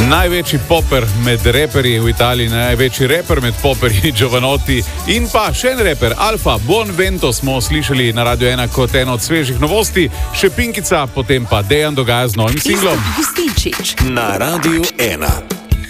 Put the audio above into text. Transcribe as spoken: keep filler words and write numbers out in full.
Največji poper med reperji v Italiji, največji reper med poperji Giovanotti in pa še en reper, Alfa, Buon Vento smo slišali na Radio ena kot eno od svežih novosti, še Pinkica, potem pa Dejan Dogaja z novim singlom. Na Radio ena.